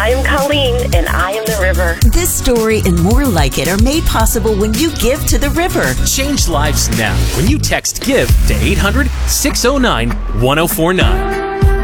I am Colleen, and I am the river. This story and more like it are made possible when you give to the river. Change lives now when you text GIVE to 800-609-1049.